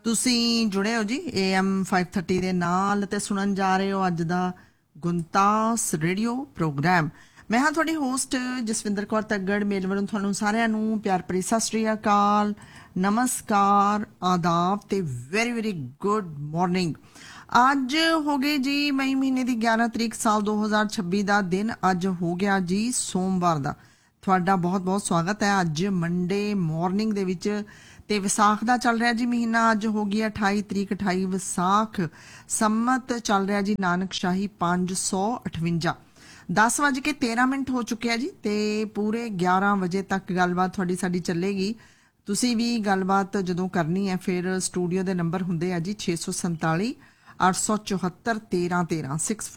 ਤੁਸੀਂ ਜੁੜੇ ਹੋ ਜੀ AM 530 ਦੇ ਨਾਲ ਤੇ ਸੁਣਨ ਜਾ ਰਹੇ ਹੋ ਅੱਜ ਦਾ ਗੁੰਤਾਸ ਰੇਡੀਓ ਪ੍ਰੋਗਰਾਮ। ਮੈਂ ਹਾਂ ਤੁਹਾਡੀ ਹੋਸਟ ਜਸਵਿੰਦਰ ਕੌਰ ਤੱਗੜ। ਮੇਲ ਵੱਲੋਂ ਤੁਹਾਨੂੰ ਸਾਰਿਆਂ ਨੂੰ ਪਿਆਰ ਭਰੀ ਸਤਿ ਸ਼੍ਰੀ ਅਕਾਲ, ਨਮਸਕਾਰ, ਆਦਾਬ ਤੇ ਵੈਰੀ ਵੈਰੀ ਗੁੱਡ ਮਾਰਨਿੰਗ। ਅੱਜ ਹੋ ਗਏ ਜੀ ਮਈ ਮਹੀਨੇ ਦੀ 11 ਤਰੀਕ ਸਾਲ 2026 ਦਾ ਦਿਨ ਅੱਜ ਹੋ ਗਿਆ ਜੀ ਸੋਮਵਾਰ ਦਾ। ਤੁਹਾਡਾ ਬਹੁਤ ਬਹੁਤ ਸਵਾਗਤ ਹੈ ਅੱਜ ਮੰਡੇ ਮਾਰਨਿੰਗ ਦੇ ਵਿੱਚ। ਤੇ ਵਿਸਾਖ ਦਾ ਚੱਲ ਰਿਹਾ ਜੀ ਮਹੀਨਾ, ਅੱਜ ਹੋ ਗਈ 28 ਤਰੀਕ 28 ਵਿਸਾਖ, ਸੰਮਤ ਚੱਲ ਰਿਹਾ ਜੀ ਨਾਨਕ ਸ਼ਾਹੀ 558। 10:13 ਹੋ ਚੁੱਕਿਆ ਜੀ ਤੇ ਪੂਰੇ 11 ਵਜੇ ਤੱਕ ਗੱਲਬਾਤ ਤੁਹਾਡੀ ਸਾਡੀ ਚੱਲੇਗੀ। ਤੁਸੀਂ ਵੀ ਗੱਲਬਾਤ ਜਦੋਂ ਕਰਨੀ ਹੈ ਫਿਰ ਸਟੂਡੀਓ ਦੇ ਨੰਬਰ ਹੁੰਦੇ ਆ ਜੀ 647 874 1313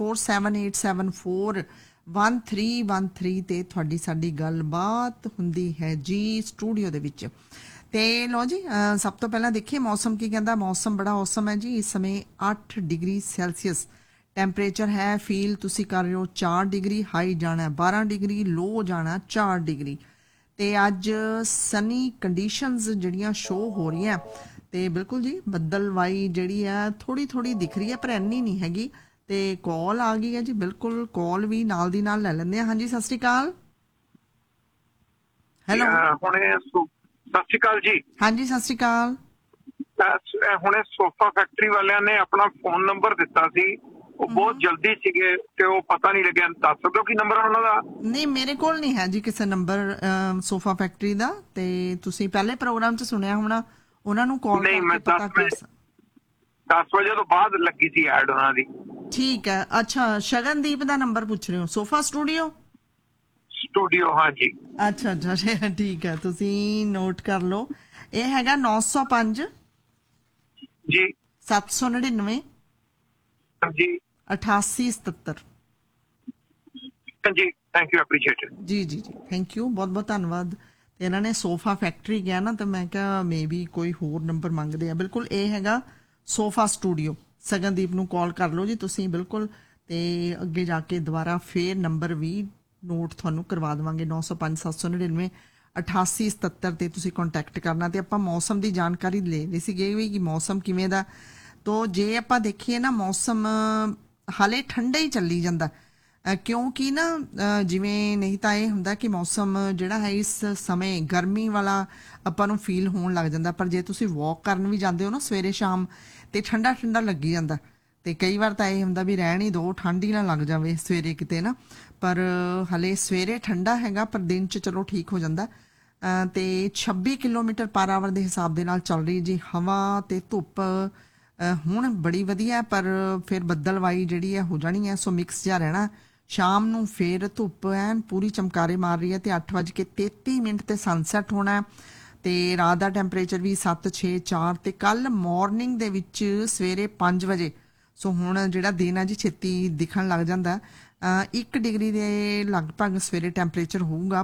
6478741313 ਤੇ ਤੁਹਾਡੀ ਸਾਡੀ ਗੱਲਬਾਤ ਹੁੰਦੀ ਹੈ ਜੀ ਸਟੂਡੀਓ ਦੇ ਵਿੱਚ। ਤੇ ਲੋ ਜੀ ਸਭ ਤੋਂ ਪਹਿਲਾਂ ਦੇਖੀਏ ਮੌਸਮ ਕੀ ਕਹਿੰਦਾ। ਮੌਸਮ ਬੜਾ ਔਸਮ ਹੈ ਜੀ। ਇਸ ਸਮੇਂ 8 ਡਿਗਰੀ ਸੈਲਸੀਅਸ ਟੈਂਪਰੇਚਰ ਹੈ। ਫੀਲ ਤੁਸੀਂ ਕਰ ਰਹੇ ਹੋ 4 ਡਿਗਰੀ, ਹਾਈ ਜਾਣਾ 12 ਡਿਗਰੀ, ਲੋ ਜਾਣਾ 4 ਡਿਗਰੀ। ਤੇ ਅੱਜ ਸਨੀ ਕੰਡੀਸ਼ਨਸ ਜਿਹੜੀਆਂ ਸ਼ੋ ਹੋ ਰਹੀਆਂ ਤੇ ਬਿਲਕੁਲ ਜੀ ਬੱਦਲਵਾਈ ਜਿਹੜੀ ਹੈ ਥੋੜੀ ਥੋੜੀ ਦਿਖ ਰਹੀ ਹੈ ਪਰ ਇੰਨੀ ਨਹੀਂ ਹੈਗੀ। ਤੇ ਕਾਲ ਆ ਗਈ ਹੈ ਜੀ, ਬਿਲਕੁਲ ਕਾਲ ਵੀ ਨਾਲ ਦੀ ਨਾਲ ਲੈ ਲੈਂਦੇ ਆ। ਹਾਂਜੀ ਸਤਿ ਸ਼੍ਰੀ ਅਕਾਲ। ਹੈਲੋ ਸਤਿ ਸ਼੍ਰੀ ਅਕਾਲ ਜੀ। ਹਾਂਜੀ ਸਤਿ ਸ਼੍ਰੀ ਅਕਾਲ। ਹੁਣੇ ਸੋਫਾ ਫੈਕਟਰੀ ਵਾਲਿਆਂ ਨੇ ਆਪਣਾ ਫੋਨ ਨੰਬਰ ਦਿੱਤਾ ਸੀ, ਉਹ ਬਹੁਤ ਜਲਦੀ ਸੀਗੇ ਤੇ ਉਹ ਪਤਾ ਨਹੀਂ ਲੱਗਿਆ। ਦੱਸ ਸਕਦੇ ਹੋ ਕੀ ਨੰਬਰ ਉਹਨਾਂ ਦਾ? ਨਹੀਂ ਮੇਰੇ ਕੋਲ ਨਹੀਂ ਹੈ ਜੀ ਕਿਸੇ ਨੰਬਰ ਸੋਫਾ ਫੈਕਟਰੀ ਦਾ। ਤੇ ਤੁਸੀਂ ਪਹਿਲੇ ਪ੍ਰੋਗਰਾਮ 'ਚ ਸੁਣਿਆ ਹੋਣਾ, ਉਹਨਾਂ ਨੂੰ ਕਾਲ ਕਰਕੇ ਪਤਾ ਕਰ ਸਕਦੇ। 10 ਵਜੇ ਤੋਂ ਬਾਅਦ ਲੱਗੀ ਸੀ ਐਡ ਉਹਨਾਂ ਦੀ। ਠੀਕ ਹੈ। ਅੱਛਾ ਸ਼ਗਨਦੀਪ ਦਾ ਨੰਬਰ ਪੁੱਛ ਰਹੇ ਹੋ? ਸੋਫਾ ਸਟੂਡੀਓ ਹਾਂਜੀ। ਅੱਛਾ ਅੱਛਾ ਠੀਕ ਹੈ, ਤੁਸੀਂ ਨੋਟ ਕਰ ਲਓ। ਇਹ ਹੈਗਾ 905 ਜੀ 799 ਜੀ 8877। ਜੀ ਥੈਂਕ ਯੂ, ਐਪਰੀਸ਼ੀਏਟ। ਜੀ ਜੀ ਜੀ ਥੈਂਕ ਯੂ, ਬਹੁਤ ਬਹੁਤ ਧੰਨਵਾਦ। ਤੇ ਇਹਨਾਂ ਨੇ ਸੋਫਾ ਫੈਕਟਰੀ ਗਿਆ ਨਾ ਤਾਂ ਮੈਂ ਕਿਹਾ ਮੇ ਬੀ ਕੋਈ ਹੋਰ ਨੰਬਰ ਮੰਗਦੇ ਆ। ਬਿਲਕੁਲ ਇਹ ਹੈਗਾ ਸੋਫਾ ਸਟੂਡੀਓ। ਸਗਨਦੀਪ ਨੂੰ ਕਾਲ ਕਰ ਲਓ ਜੀ ਤੁਸੀਂ ਬਿਲਕੁਲ। ਤੇ ਅੱਗੇ ਜਾ ਕੇ ਦੁਬਾਰਾ ਫੇਰ ਨੰਬਰ ਵੀ ਨੋਟ ਤੁਹਾਨੂੰ ਕਰਵਾ ਦੇਵਾਂਗੇ 905 799 8877 ਤੇ ਤੁਸੀਂ ਕੰਟੈਕਟ ਕਰਨਾ। ਤੇ ਆਪਾਂ ਮੌਸਮ ਦੀ ਜਾਣਕਾਰੀ ਲੈ ਲਈ ਸੀਗੇ ਵੀ ਕਿ ਮੌਸਮ ਕਿਵੇਂ ਦਾ। ਤੋ ਜੇ ਆਪਾਂ ਦੇਖੀਏ ਨਾ ਮੌਸਮ ਹਾਲੇ ਠੰਡਾ ਹੀ ਚੱਲੀ ਜਾਂਦਾ ਕਿਉਂਕਿ ਨਾ ਜਿਵੇਂ ਨਹੀਂ ਤਾਂ ਇਹ ਹੁੰਦਾ ਕਿ ਮੌਸਮ ਜਿਹੜਾ ਹੈ ਇਸ ਸਮੇਂ ਗਰਮੀ ਵਾਲਾ ਆਪਾਂ ਨੂੰ ਫੀਲ ਹੋਣ ਲੱਗ ਜਾਂਦਾ। ਪਰ ਜੇ ਤੁਸੀਂ ਵਾਕ ਕਰਨ ਵੀ ਜਾਂਦੇ ਹੋ ਨਾ ਸਵੇਰੇ ਸ਼ਾਮ ਤੇ ਠੰਡਾ ਠੰਡਾ ਲੱਗੀ ਜਾਂਦਾ। ਤੇ ਕਈ ਵਾਰ ਤਾਂ ਇਹ ਹੁੰਦਾ ਵੀ ਰਹਿਣ ਹੀ ਦੋ, ਠੰਡ ਹੀ ਨਾ ਲੱਗ ਜਾਵੇ ਸਵੇਰੇ ਕਿਤੇ ਨਾ। ਪਰ ਹਲੇ ਸਵੇਰੇ ਠੰਡਾ ਹੈਗਾ ਪਰ ਦਿਨ 'ਚ ਚਲੋ ਠੀਕ ਹੋ ਜਾਂਦਾ। ਤੇ 26 ਕਿਲੋਮੀਟਰ ਪਰ ਆਵਰ ਦੇ ਹਿਸਾਬ ਦੇ ਨਾਲ ਚੱਲ ਰਹੀ ਜੀ ਹਵਾ। ਤੇ ਧੁੱਪ ਹੁਣ ਬੜੀ ਵਧੀਆ ਪਰ ਫਿਰ ਬੱਦਲਵਾਈ ਜਿਹੜੀ ਹੈ ਹੋ ਜਾਣੀ ਹੈ, ਸੋ ਮਿਕਸ ਜਿਹਾ ਰਹਿਣਾ। ਸ਼ਾਮ ਨੂੰ ਫੇਰ ਧੁੱਪ ਐਨ ਪੂਰੀ ਚਮਕਾਰੇ ਮਾਰ ਰਹੀ ਹੈ ਤੇ 8:33 ਤੇ ਸਨਸੈਟ ਹੋਣਾ। ਤੇ ਰਾਤ ਦਾ ਟੈਂਪਰੇਚਰ ਵੀ 7, 6, 4 ਤੇ ਕੱਲ ਮਾਰਨਿੰਗ ਦੇ ਵਿੱਚ ਸਵੇਰੇ 5 ਵਜੇ। ਸੋ ਹੁਣ ਜਿਹੜਾ ਦਿਨ ਹੈ ਜੀ ਛੇਤੀ ਦਿਖਣ ਲੱਗ ਜਾਂਦਾ। 1 ਡਿਗਰੀ ਦੇ ਲਗਭਗ ਸਵੇਰੇ ਟੈਂਪਰੇਚਰ ਹੋਊਗਾ।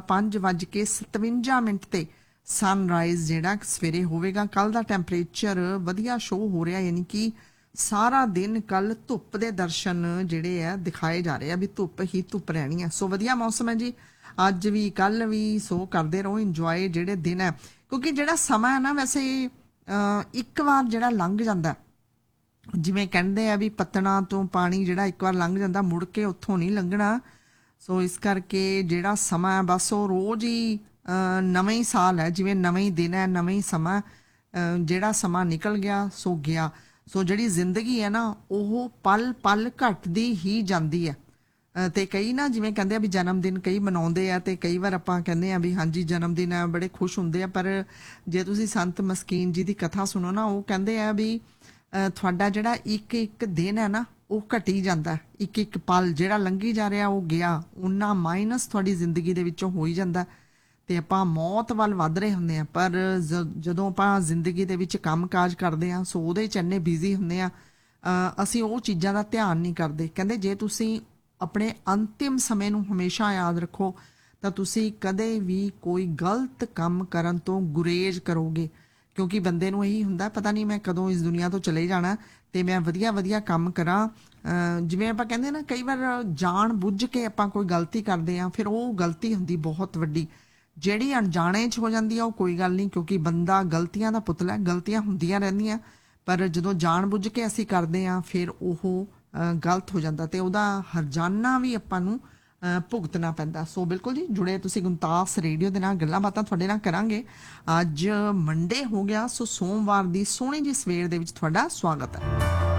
5:57 ਤੇ ਸਨਰਾਈਜ਼ ਜਿਹੜਾ ਸਵੇਰੇ ਹੋਵੇਗਾ। ਕੱਲ ਦਾ ਟੈਂਪਰੇਚਰ ਵਧੀਆ ਸ਼ੋ ਹੋ ਰਿਹਾ, ਯਾਨੀ ਕਿ ਸਾਰਾ ਦਿਨ ਕੱਲ ਧੁੱਪ ਦੇ ਦਰਸ਼ਨ ਜਿਹੜੇ ਆ ਦਿਖਾਏ ਜਾ ਰਹੇ ਆ ਵੀ ਧੁੱਪ ਹੀ ਧੁੱਪ ਰਹਿਣੀ ਹੈ। ਸੋ ਵਧੀਆ ਮੌਸਮ ਹੈ ਜੀ ਅੱਜ ਵੀ ਕੱਲ ਵੀ। ਸੋ ਕਰਦੇ ਰਹੋ ਇੰਜੋਏ ਜਿਹੜੇ ਦਿਨ ਹੈ, ਕਿਉਂਕਿ ਜਿਹੜਾ ਸਮਾਂ ਹੈ ਨਾ ਵੈਸੇ ਇੱਕ ਵਾਰ ਜਿਹੜਾ ਲੰਘ ਜਾਂਦਾ, ਜਿਵੇਂ ਕਹਿੰਦੇ ਆ ਵੀ ਪਤਣਾ ਤੋਂ ਪਾਣੀ ਜਿਹੜਾ ਇੱਕ ਵਾਰ ਲੰਘ ਜਾਂਦਾ ਮੁੜ ਕੇ ਉੱਥੋਂ ਨਹੀਂ ਲੰਘਣਾ। ਸੋ ਇਸ ਕਰਕੇ ਜਿਹੜਾ ਸਮਾਂ ਹੈ ਬਸ ਉਹ ਰੋਜ਼ ਹੀ ਨਵਾਂ ਹੀ ਸਾਲ ਹੈ, ਜਿਵੇਂ ਨਵਾਂ ਹੀ ਦਿਨ ਹੈ, ਨਵਾਂ ਹੀ ਸਮਾਂ। ਜਿਹੜਾ ਸਮਾਂ ਨਿਕਲ ਗਿਆ ਸੋ ਗਿਆ। ਸੋ ਜਿਹੜੀ ਜ਼ਿੰਦਗੀ ਹੈ ਨਾ ਉਹ ਪਲ ਪਲ ਘਟਦੀ ਹੀ ਜਾਂਦੀ ਹੈ। ਤੇ ਕਈ ਨਾ ਜਿਵੇਂ ਕਹਿੰਦੇ ਆ ਵੀ ਜਨਮ ਦਿਨ ਕਈ ਮਨਾਉਂਦੇ ਆ ਤੇ ਕਈ ਵਾਰ ਆਪਾਂ ਕਹਿੰਦੇ ਆ ਵੀ ਹਾਂਜੀ ਜਨਮ ਦਿਨ ਹੈ, ਬੜੇ ਖੁਸ਼ ਹੁੰਦੇ ਆ। ਪਰ ਜੇ ਤੁਸੀਂ ਸੰਤ ਮਸਕੀਨ ਜੀ ਦੀ ਕਥਾ ਸੁਣੋ ਨਾ, ਉਹ ਕਹਿੰਦੇ ਆ ਵੀ ਤੁਹਾਡਾ ਜਿਹੜਾ ਇੱਕ ਇੱਕ ਦਿਨ ਹੈ ਨਾ ਉਹ ਘਟੀ ਜਾਂਦਾ। ਇੱਕ ਇੱਕ ਪਲ ਜਿਹੜਾ ਲੰਘੀ ਜਾ ਰਿਹਾ ਉਹ ਗਿਆ, ਉਹਨਾਂ ਮਾਈਨਸ ਤੁਹਾਡੀ ਜ਼ਿੰਦਗੀ ਦੇ ਵਿੱਚੋਂ ਹੋ ਹੀ ਜਾਂਦਾ। ਤੇ ਆਪਾਂ ਮੌਤ ਵੱਲ ਵੱਧ ਰਹੇ ਹੁੰਦੇ ਆ। ਪਰ ਜਦੋਂ ਆਪਾਂ ਜ਼ਿੰਦਗੀ ਦੇ ਵਿੱਚ ਕੰਮ ਕਾਜ ਕਰਦੇ ਆ ਸੋ ਉਹਦੇ 'ਚ ਇੰਨੇ ਬਿਜ਼ੀ ਹੁੰਦੇ ਆ ਅਸੀਂ ਉਹ ਚੀਜ਼ਾਂ ਦਾ ਧਿਆਨ ਨਹੀਂ ਕਰਦੇ। ਕਹਿੰਦੇ ਜੇ ਤੁਸੀਂ ਆਪਣੇ ਅੰਤਿਮ ਸਮੇਂ ਨੂੰ ਹਮੇਸ਼ਾ ਯਾਦ ਰੱਖੋ ਤਾਂ ਤੁਸੀਂ ਕਦੇ ਵੀ ਕੋਈ ਗਲਤ ਕੰਮ ਕਰਨ ਤੋਂ ਗੁਰੇਜ਼ ਕਰੋਗੇ। ਕਿਉਂਕਿ ਬੰਦੇ ਨੂੰ ਇਹੀ ਹੁੰਦਾ ਪਤਾ ਨਹੀਂ ਮੈਂ ਕਦੋਂ ਇਸ ਦੁਨੀਆ ਤੋਂ ਚਲੇ ਜਾਣਾ ਤੇ ਮੈਂ ਵਧੀਆ ਵਧੀਆ ਕੰਮ ਕਰਾਂ। ਜਿਵੇਂ ਆਪਾਂ ਕਹਿੰਦੇ ਨਾ ਕਈ ਵਾਰ ਜਾਣ ਬੁੱਝ ਕੇ ਆਪਾਂ ਕੋਈ ਗਲਤੀ ਕਰਦੇ ਆ, ਫਿਰ ਉਹ ਗਲਤੀ ਹੁੰਦੀ ਬਹੁਤ ਵੱਡੀ। ਜਿਹੜੀ ਅਣਜਾਣੇ 'ਚ ਹੋ ਜਾਂਦੀ ਆ ਉਹ ਕੋਈ ਗੱਲ ਨਹੀਂ, ਕਿਉਂਕਿ ਬੰਦਾ ਗਲਤੀਆਂ ਦਾ ਪੁਤਲਾ, ਗਲਤੀਆਂ ਹੁੰਦੀਆਂ ਰਹਿੰਦੀਆਂ। ਪਰ ਜਦੋਂ ਜਾਣ-ਬੁੱਝ ਕੇ ਅਸੀਂ ਕਰਦੇ ਆ ਫਿਰ ਉਹ ਗਲਤ ਹੋ ਜਾਂਦਾ ਤੇ ਉਹਦਾ ਹਰਜਾਨਾ ਵੀ ਆਪਾਂ ਨੂੰ ਭੁਗਤਣਾ ਪੈਂਦਾ। ਸੋ ਬਿਲਕੁਲ ਜੀ ਜੁੜੇ ਤੁਸੀਂ ਗੁਮਤਾਸ ਰੇਡੀਓ ਦੇ ਨਾਲ, ਗੱਲਾਂ ਬਾਤਾਂ ਤੁਹਾਡੇ ਨਾਲ ਕਰਾਂਗੇ। ਅੱਜ ਮੰਡੇ ਹੋ ਗਿਆ, ਸੋ ਸੋਮਵਾਰ ਦੀ ਸੋਹਣੀ ਜੀ ਸਵੇਰ ਦੇ ਵਿੱਚ ਤੁਹਾਡਾ ਸਵਾਗਤ ਹੈ।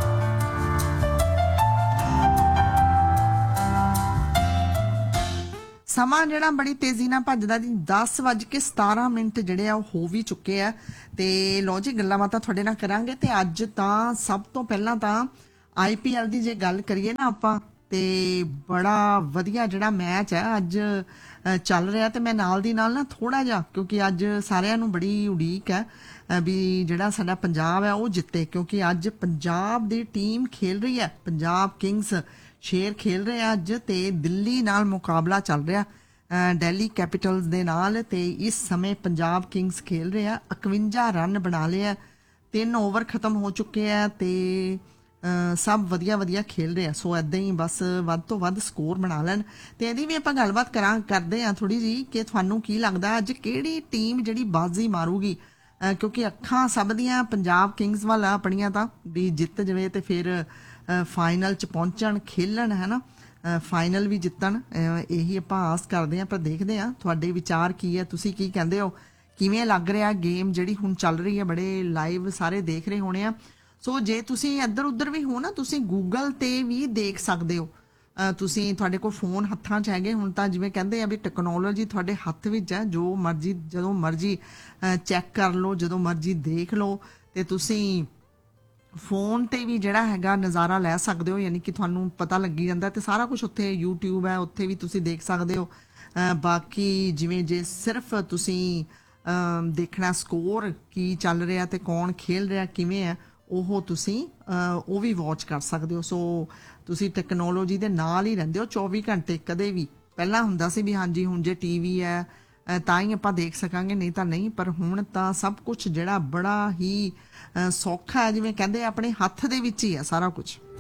ਸਮਾਂ ਜਿਹੜਾ ਬੜੀ ਤੇਜ਼ੀ ਨਾਲ ਭੱਜਦਾ ਜੀ, 10:17 ਜਿਹੜੇ ਆ ਉਹ ਹੋ ਵੀ ਚੁੱਕੇ ਆ ਤੇ ਲੋ ਜੀ ਗੱਲਾਂ ਬਾਤਾਂ ਤੁਹਾਡੇ ਨਾਲ ਕਰਾਂਗੇ। ਤੇ ਅੱਜ ਤਾਂ ਸਭ ਤੋਂ ਪਹਿਲਾਂ ਤਾਂ IPL ਦੀ ਜੇ ਗੱਲ ਕਰੀਏ ਨਾ ਆਪਾਂ, ਤੇ ਬੜਾ ਵਧੀਆ ਜਿਹੜਾ ਮੈਚ ਹੈ ਅੱਜ ਚੱਲ ਰਿਹਾ। ਤੇ ਮੈਂ ਨਾਲ ਦੀ ਨਾਲ ਨਾ ਥੋੜਾ ਜਿਹਾ, ਕਿਉਂਕਿ ਅੱਜ ਸਾਰਿਆਂ ਨੂੰ ਬੜੀ ਉਡੀਕ ਹੈ ਵੀ ਜਿਹੜਾ ਸਾਡਾ ਪੰਜਾਬ ਹੈ ਉਹ ਜਿੱਤੇ, ਕਿਉਂਕਿ ਅੱਜ ਪੰਜਾਬ ਦੀ ਟੀਮ ਖੇਲ ਰਹੀ ਹੈ, ਪੰਜਾਬ ਕਿੰਗਸ ਸ਼ੇਰ ਖੇਲ ਰਹੇ ਆ ਅੱਜ ਤੇ ਦਿੱਲੀ ਨਾਲ ਮੁਕਾਬਲਾ ਚੱਲ ਰਿਹਾ, ਦਿੱਲੀ ਕੈਪੀਟਲਸ ਦੇ ਨਾਲ। ਤੇ ਇਸ ਸਮੇਂ ਪੰਜਾਬ ਕਿੰਗਸ ਖੇਲ ਰਹੇ ਆ, 51 ਰਨ ਬਣਾ ਲਏ ਆ, 3 ਓਵਰ ਖਤਮ ਹੋ ਚੁੱਕੇ ਆ ਤੇ ਸਭ ਵਧੀਆ ਖੇਲ ਰਹੇ ਆ। ਸੋ ਏਦਾਂ ਹੀ ਬਸ ਵੱਧ ਤੋਂ ਵੱਧ ਸਕੋਰ ਬਣਾ ਲੈਣ। ਤੇ ਇਹਦੀ ਵੀ ਆਪਾਂ ਗੱਲਬਾਤ ਕਰਦੇ ਆ ਥੋੜੀ ਜੀ ਕਿ ਤੁਹਾਨੂੰ ਕੀ ਲੱਗਦਾ ਅੱਜ ਕਿਹੜੀ ਟੀਮ ਜਿਹੜੀ ਬਾਜ਼ੀ ਮਾਰੂਗੀ, ਕਿਉਂਕਿ ਅੱਖਾਂ ਸਭ ਦੀਆਂ ਪੰਜਾਬ ਕਿੰਗਸ ਵੱਲ ਆਪਣੀਆਂ ਤਾਂ ਵੀ ਜਿੱਤ ਜਾਵੇ ਤੇ ਫਿਰ ਫਾਈਨਲ ਚ ਪਹੁੰਚਣ, ਖੇਲਣ, ਹੈ ਨਾ, ਫਾਈਨਲ ਵੀ ਜਿੱਤਣ, ਇਹੀ ਆਪਾਂ ਆਸ ਕਰਦੇ ਹਾਂ। ਪਰ ਦੇਖਦੇ ਹਾਂ ਤੁਹਾਡੇ ਵਿਚਾਰ ਕੀ ਹੈ, ਤੁਸੀਂ ਕੀ ਕਹਿੰਦੇ ਹੋ, ਕਿਵੇਂ ਲੱਗ ਰਿਹਾ ਗੇਮ ਜਿਹੜੀ ਹੁਣ ਚੱਲ ਰਹੀ ਹੈ। ਬੜੇ ਲਾਈਵ ਸਾਰੇ ਦੇਖ ਰਹੇ ਹੋਣੇ ਆ। ਸੋ ਜੇ ਤੁਸੀਂ ਇੱਧਰ ਉੱਧਰ ਵੀ ਹੋ ਨਾ, ਤੁਸੀਂ ਗੂਗਲ ਤੇ ਵੀ ਦੇਖ ਸਕਦੇ ਹੋ। ਤੁਸੀਂ ਤੁਹਾਡੇ ਕੋਲ ਫੋਨ ਹੱਥਾਂ 'ਚ ਹੈਗੇ ਹੁਣ ਤਾਂ, ਜਿਵੇਂ ਕਹਿੰਦੇ ਆ ਵੀ ਟੈਕਨੋਲੋਜੀ ਤੁਹਾਡੇ ਹੱਥ ਵਿੱਚ ਹੈ, ਜੋ ਮਰਜ਼ੀ ਜਦੋਂ ਮਰਜ਼ੀ ਚੈੱਕ ਕਰ ਲਓ, ਜਦੋਂ ਮਰਜ਼ੀ ਦੇਖ ਲਓ। ਤੇ ਤੁਸੀਂ ਫੋਨ ਤੇ ਵੀ ਜਿਹੜਾ ਹੈਗਾ ਨਜ਼ਾਰਾ ਲੈ ਸਕਦੇ ਹੋ, ਯਾਨੀ ਕਿ ਤੁਹਾਨੂੰ ਪਤਾ ਲੱਗੀ ਜਾਂਦਾ ਤੇ ਸਾਰਾ ਕੁਝ ਉੱਥੇ YouTube ਹੈ, ਉੱਥੇ ਵੀ ਤੁਸੀਂ ਦੇਖ ਸਕਦੇ ਹੋ। ਬਾਕੀ ਜਿਵੇਂ ਜੇ ਸਿਰਫ ਤੁਸੀਂ ਦੇਖਣਾ ਸਕੋਰ ਕੀ ਚੱਲ ਰਿਹਾ ਤੇ ਕੌਣ ਖੇਲ ਰਿਹਾ ਕਿਵੇਂ ਹੈ, ਉਹ ਤੁਸੀਂ ਉਹ ਵੀ ਵਾਚ ਕਰ ਸਕਦੇ ਹੋ। ਸੋ ਤੁਸੀਂ ਟੈਕਨੋਲੋਜੀ ਦੇ ਨਾਲ ਹੀ ਰਹਿੰਦੇ ਹੋ 24 ਘੰਟੇ। ਕਦੇ ਵੀ ਪਹਿਲਾਂ ਹੁੰਦਾ ਸੀ ਵੀ ਹਾਂਜੀ ਹੁਣ ਜੇ TV ਹੈ ਤਾਂ ਹੀ ਆਪਾਂ ਦੇਖ ਸਕਾਂਗੇ, ਨਹੀਂ ਤਾਂ ਨਹੀਂ। ਪਰ ਹੁਣ ਤਾਂ ਸਭ ਕੁਝ ਜਿਹੜਾ ਬੜਾ ਹੀ ਸੌਖਾ ਹੈ, ਜਿਵੇਂ ਕਹਿੰਦੇ ਆਪਣੇ ਹੱਥ ਦੇ ਵਿੱਚ ਹੀ ਹੈ ਸਾਰਾ ਕੁਝ।